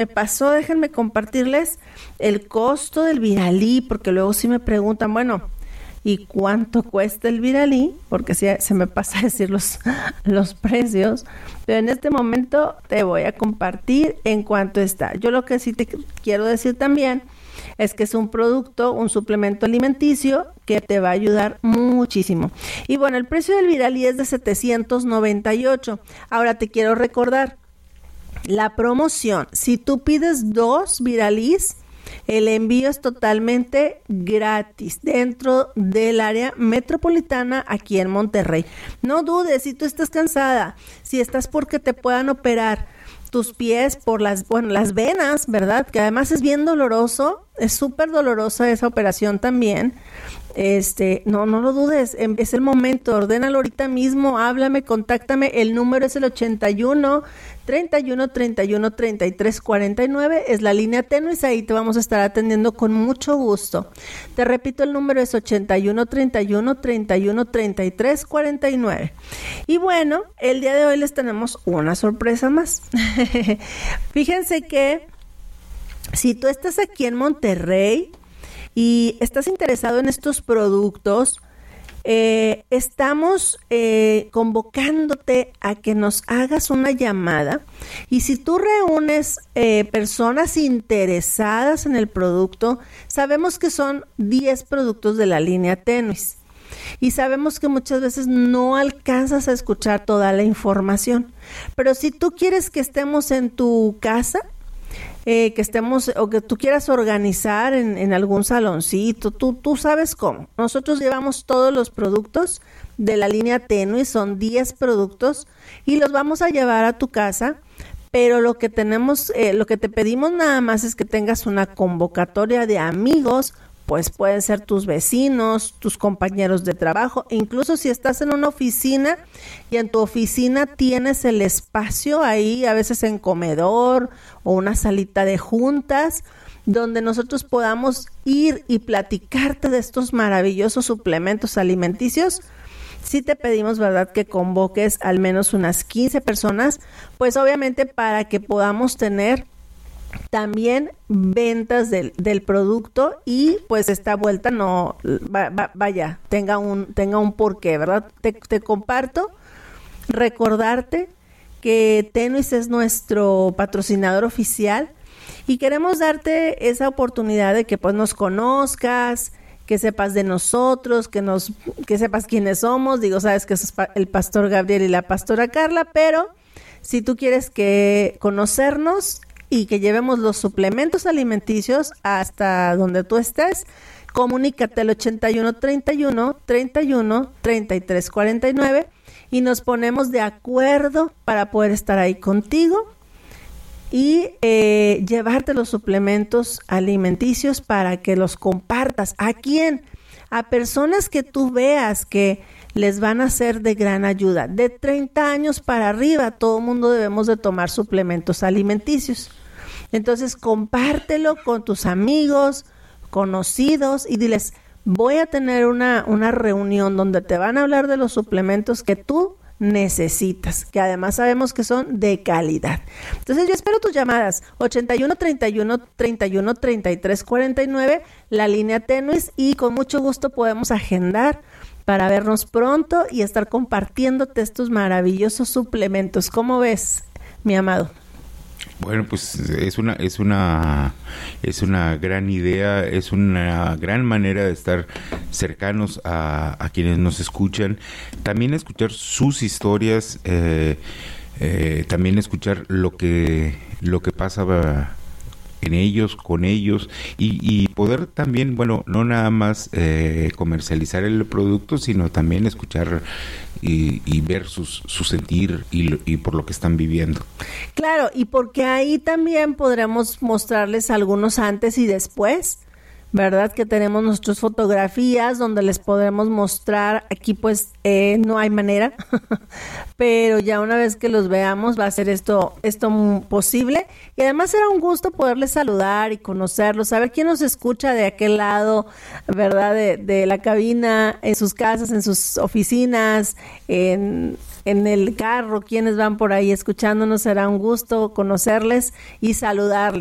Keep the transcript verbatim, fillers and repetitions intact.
me pasó, déjenme compartirles el costo del Viralí, porque luego sí me preguntan, bueno, ¿y cuánto cuesta el Viralí? Porque si se me pasa a decir los, los precios, pero en este momento te voy a compartir en cuánto está. Yo lo que sí te quiero decir también es que es un producto, un suplemento alimenticio que te va a ayudar muchísimo. Y bueno, el precio del Viralí es de setecientos noventa y ocho. Ahora te quiero recordar la promoción. Si tú pides dos Viralís, el envío es totalmente gratis dentro del área metropolitana aquí en Monterrey. No dudes, si tú estás cansada, si estás porque te puedan operar tus pies por las, bueno, las venas, ¿verdad? Que además es bien doloroso, es súper dolorosa esa operación también. Este, no, no lo dudes, es el momento, ordénalo ahorita mismo, háblame, contáctame, el número es el ochenta y uno, treinta y uno, treinta y uno, treinta y tres, cuarenta y nueve, es la línea Tenuis, ahí te vamos a estar atendiendo con mucho gusto. Te repito, el número es ochenta y uno, treinta y uno, treinta y uno, treinta y tres, cuarenta y nueve. Y bueno, el día de hoy les tenemos una sorpresa más. Fíjense que si tú estás aquí en Monterrey y estás interesado en estos productos, eh, estamos eh, convocándote a que nos hagas una llamada, y si tú reúnes eh, personas interesadas en el producto, sabemos que son diez productos de la línea Tenuis y sabemos que muchas veces no alcanzas a escuchar toda la información, pero si tú quieres que estemos en tu casa, Eh, que estemos o que tú quieras organizar en, en algún saloncito, tú, tú sabes cómo. Nosotros llevamos todos los productos de la línea Tenuis, son diez productos y los vamos a llevar a tu casa, pero lo que tenemos, eh, lo que te pedimos nada más es que tengas una convocatoria de amigos, pues pueden ser tus vecinos, tus compañeros de trabajo, incluso si estás en una oficina y en tu oficina tienes el espacio ahí, a veces en comedor o una salita de juntas, donde nosotros podamos ir y platicarte de estos maravillosos suplementos alimenticios. Sí te pedimos, ¿verdad?, que convoques al menos unas quince personas, pues obviamente para que podamos tener también ventas del, del producto y pues esta vuelta no va, va, vaya, tenga un, tenga un porqué, ¿verdad? Te, te comparto, recordarte que Tenuis es nuestro patrocinador oficial y queremos darte esa oportunidad de que pues nos conozcas, que sepas de nosotros, que nos, que sepas quiénes somos. Digo, sabes que es el pastor Gabriel y la pastora Carla, pero si tú quieres que conocernos y que llevemos los suplementos alimenticios hasta donde tú estés, comunícate al ochenta y uno, treinta y uno, treinta y uno, treinta y tres, cuarenta y nueve y nos ponemos de acuerdo para poder estar ahí contigo y eh, llevarte los suplementos alimenticios para que los compartas. ¿A quién? A personas que tú veas que les van a ser de gran ayuda. De treinta años para arriba, todo mundo debemos de tomar suplementos alimenticios. Entonces, compártelo con tus amigos, conocidos y diles, voy a tener una, una reunión donde te van a hablar de los suplementos que tú necesitas, que además sabemos que son de calidad. Entonces, yo espero tus llamadas, ochenta y uno, treinta y uno, treinta y uno, treinta y tres, cuarenta y nueve, la línea Tenuis, y con mucho gusto podemos agendar para vernos pronto y estar compartiéndote estos maravillosos suplementos. ¿Cómo ves, mi amado? Bueno, pues es una es una es una gran idea, es una gran manera de estar cercanos a, a quienes nos escuchan, también escuchar sus historias, eh, eh, también escuchar lo que lo que pasa en ellos, con ellos, y, y poder también, bueno, no nada más eh, comercializar el producto, sino también escuchar y, y ver sus, su sentir y, y por lo que están viviendo. Claro, y porque ahí también podremos mostrarles algunos antes y después, ¿verdad? Que tenemos nuestras fotografías donde les podremos mostrar. Aquí pues eh, no hay manera, pero ya una vez que los veamos va a ser esto, esto posible. Y además será un gusto poderles saludar y conocerlos, saber quién nos escucha de aquel lado, ¿verdad? De, de la cabina, en sus casas, en sus oficinas, en en el carro, quienes van por ahí escuchándonos, será un gusto conocerles y saludarles.